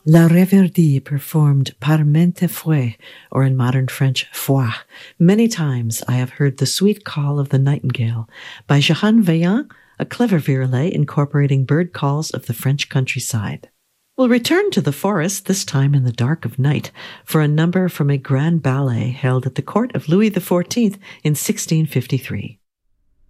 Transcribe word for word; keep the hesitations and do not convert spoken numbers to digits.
La Reverdie performed Parmente fue, or in modern French, foi. Many times I have heard the sweet call of the nightingale by Johann Vaillant, a clever virelai incorporating bird calls of the French countryside. We'll return to the forest, this time in the dark of night, for a number from a grand ballet held at the court of Louis the fourteenth in sixteen fifty-three.